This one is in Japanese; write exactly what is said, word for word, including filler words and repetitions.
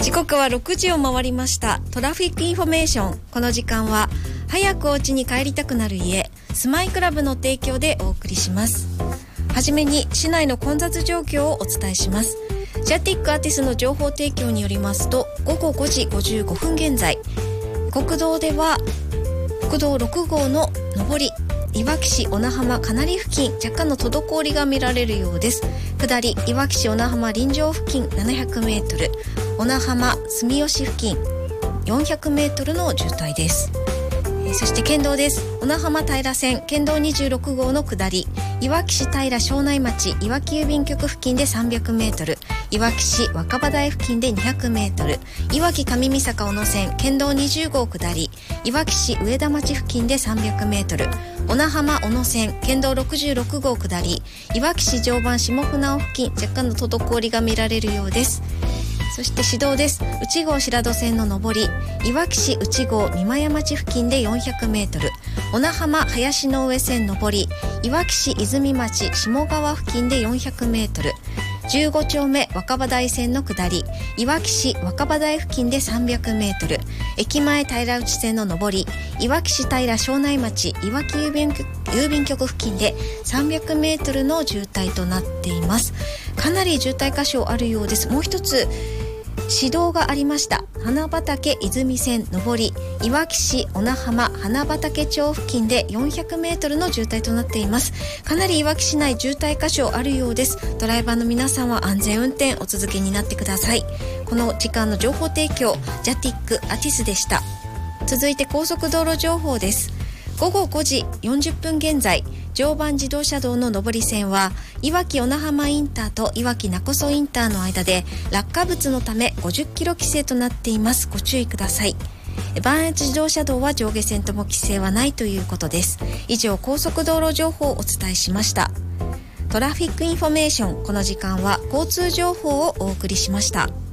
時刻はろくじを回りました。トラフィックインフォメーション。この時間は早くお家に帰りたくなる家、スマイクラブの提供でお送りします。はじめに市内の混雑状況をお伝えします。ジャティックアーティスの情報提供によりますと、ごごごじごじゅうごふん現在、国道では国道ろく号の上りいわき市小名浜かなり付近、若干の滞りが見られるようです。下りいわき市小名浜臨場付近ななひゃくメートル、小名浜住吉付近よんひゃくメートルの渋滞です。えー、そして県道です。小名浜平線県道にじゅうろく号の下りいわき市平庄内町いわき郵便局付近でさんびゃくメートル、いわき市若葉台付近でにひゃくメートル、いわき上三坂小野線県道にじゅう号下りいわき市上田町付近でさんびゃくメートル、小名浜小野線県道ろくじゅうろく号下りいわき市常磐下船尾付近、若干の滞りが見られるようです。そして市道です。内郷白戸線の上りいわき市内郷三間町付近でよんひゃくメートル、小名浜林の上線上りいわき市泉町下川付近でよんひゃくメートル、じゅうご丁目若葉台線の下りいわき市若葉台付近でさんびゃくメートル、駅前平内線の上りいわき市平庄内町いわき郵便局、郵便局付近でさんびゃくメートルの渋滞となっています。かなり渋滞箇所あるようです。もう一つ市道がありました。花畑泉線上りいわき市小名浜花畑町付近でよんひゃくメートルの渋滞となっています。かなりいわき市内渋滞箇所あるようです。ドライバーの皆さんは安全運転お続けになってください。この時間の情報提供ジャティックアティスでした。続いて高速道路情報です。ごごごじよんじゅっぷん現在、常磐自動車道の上り線はいわき小名浜インターといわき勿来インターの間で落下物のためごじゅっキロ規制となっています。ご注意ください。磐越自動車道は上下線とも規制はないということです。以上、高速道路情報をお伝えしました。トラフィックインフォメーション。この時間は交通情報をお送りしました。